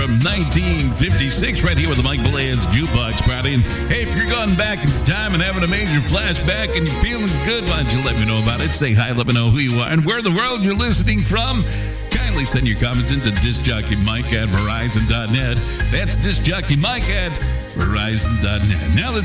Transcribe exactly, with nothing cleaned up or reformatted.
from nineteen fifty-six, right here with the Mike Belay's Jukebox Party. And hey, if you're going back in time and having a major flashback and you're feeling good, why don't you let me know about it? Say hi, let me know who you are and where in the world you're listening from. Kindly send your comments into discjockeymike at verizon dot net. That's discjockeymike at verizon dot net. Now let's